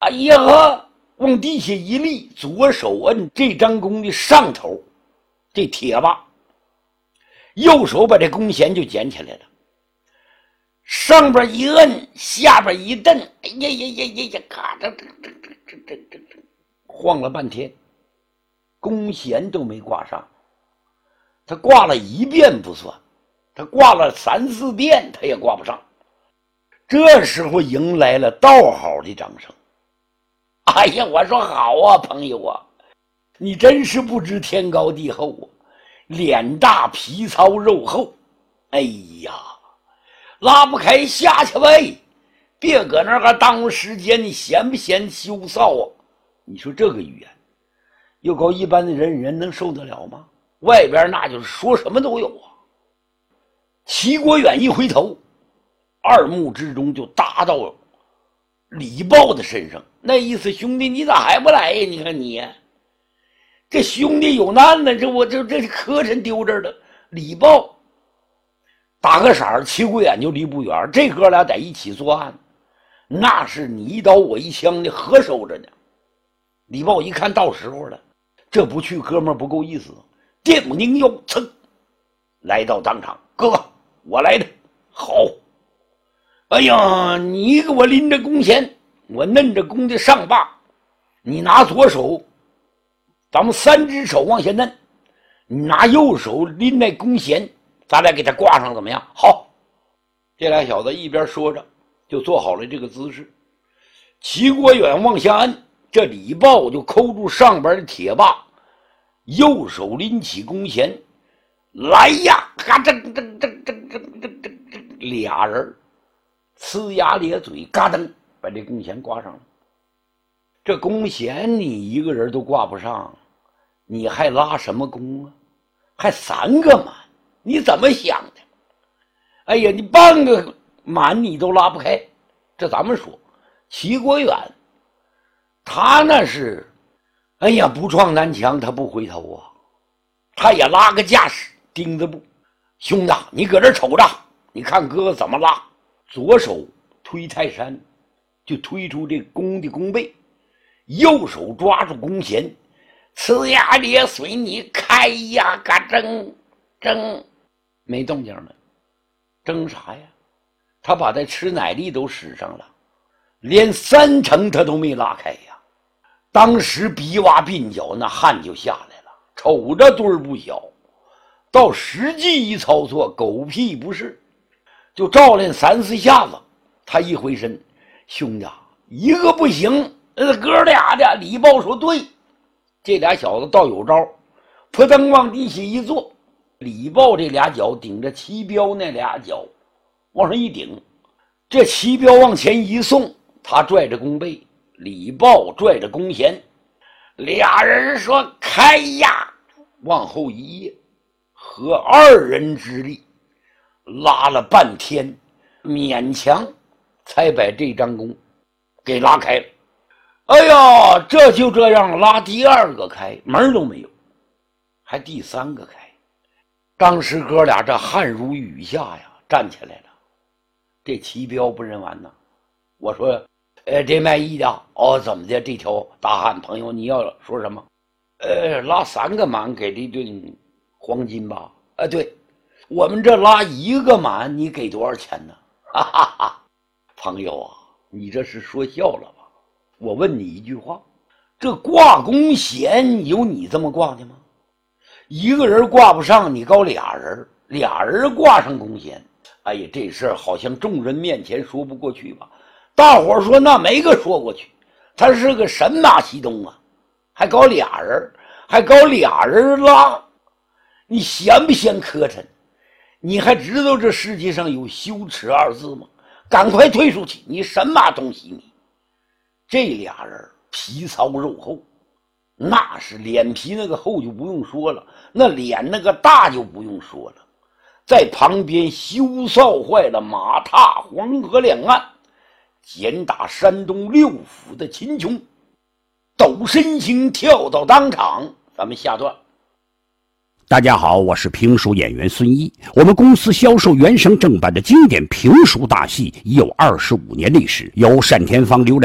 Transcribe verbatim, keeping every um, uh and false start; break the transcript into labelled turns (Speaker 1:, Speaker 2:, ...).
Speaker 1: 哎呀呵，往地下一立，左手摁这张弓的上头这铁把，右手把这弓弦就捡起来了，上边一摁，下边一蹬，哎呀呀呀呀呀，咔这这这这这这这，晃了半天，弓弦都没挂上。他挂了一遍不算，他挂了三四遍，他也挂不上。这时候迎来了道好的掌声。哎呀，我说好啊，朋友啊，你真是不知天高地厚啊，脸大皮糙肉厚。哎呀，拉不开下去呗，别搁那儿耽误时间，你嫌不嫌羞臊啊？你说这个语言，又搞一般的人，人能受得了吗？外边那就是说什么都有啊。齐国远一回头，二目之中就搭到李豹的身上，那意思，兄弟你咋还不来呀？你看你这兄弟有难呢，这我这这磕碜丢这儿了。李豹打个色，齐国远就离不远，这哥俩在一起作案，那是你一刀我一枪的合手着呢。李豹一看到时候了，这不去哥们儿不够意思，电母拧腰，噌来到当场，哥哥我来的好。哎呀，你给我拎着弓弦，我摁着弓的上把，你拿左手，咱们三只手往下摁，你拿右手拎那弓弦，咱俩给他挂上怎么样？好。这俩小子一边说着，就做好了这个姿势。齐国远往下摁，这李豹就扣住上边的铁把，右手拎起弓弦，来呀！嘎噔噔噔噔噔噔噔，俩人呲牙咧嘴，嘎噔把这弓弦挂上了。这弓弦你一个人都挂不上，你还拉什么弓啊？还三个满，你怎么想的？哎呀，你半个满你都拉不开。这咱们说齐国远他那是哎呀不撞南墙他不回头啊，他也拉个架势钉子步。兄弟你搁这瞅着，你看哥哥怎么拉。左手推泰山，就推出这弓的弓背，右手抓住弓弦，呲牙咧嘴，你开呀，嘎争争，没动静了，争啥呀？他把这吃奶力都使上了，连三成他都没拉开呀。当时鼻洼鬓角那汗就下来了，瞅着堆儿不小，到实际一操作，狗屁不是，就照练三四下子。他一回身，兄弟一个不行，呃，哥俩的。李豹说对，这俩小子倒有招，扑腾往地下一坐，李豹这俩脚顶着齐彪那俩脚往上一顶，这齐彪往前一送，他拽着弓背，李豹拽着弓弦，俩人说开呀，往后一跃，合二人之力拉了半天，勉强才把这张弓给拉开了。哎呀，这就这样拉第二个开，门都没有，还第三个开。当时哥俩这汗如雨下呀，站起来了。这齐彪不认完呢，我说呃，这卖艺的哦，怎么的？这条大汉朋友，你要说什么？呃，拉三个满给这顿黄金吧？啊，对，我们这拉一个满，你给多少钱呢？哈哈哈，朋友啊，你这是说笑了吧？我问你一句话，这挂弓弦有你这么挂的吗？一个人挂不上，你搞俩人，俩人挂上弓弦，哎呀，这事儿好像众人面前说不过去吧？大伙儿说那没个说过去，他是个神马西东啊，还搞俩人，还搞俩人拉，你嫌不嫌磕碜？你还知道这世界上有羞耻二字吗？赶快退出去！你什么东西你？这俩人皮糙肉厚，那是脸皮那个厚就不用说了，那脸那个大就不用说了，在旁边羞臊坏了马踏黄河两岸，简打山东六府的秦琼，抖身形跳到当场。咱们下段。
Speaker 2: 大家好，我是评书演员孙一。我们公司销售原声正版的经典评书大戏已有二十五年历史，由单田芳、刘